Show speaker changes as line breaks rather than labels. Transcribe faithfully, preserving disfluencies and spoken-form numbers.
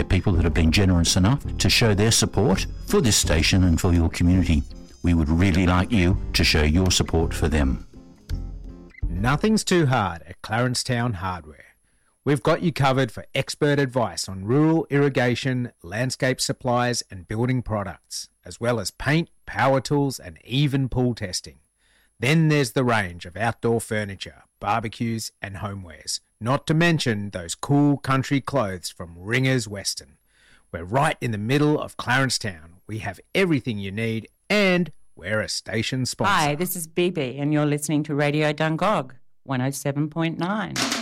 people that have been generous enough to show their support for this station and for your community. We would really like you to show your support for them.
Nothing's too hard at Clarence Town Hardware. We've got you covered for expert advice on rural irrigation, landscape supplies and building products, as well as paint, power tools and even pool testing. Then there's the range of outdoor furniture, barbecues and homewares, not to mention those cool country clothes from Ringers Western. We're right in the middle of Clarence Town. We have everything you need and we're a station sponsor.
Hi, this is B B and you're listening to Radio Dungog one oh seven point nine.